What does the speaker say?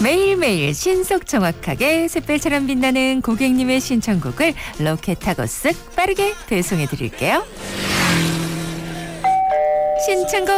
매일매일 신속 정확하게 샛별처럼 빛나는 고객님의 신청곡을 로켓하고 쓱 빠르게 배송해 드릴게요. 신청곡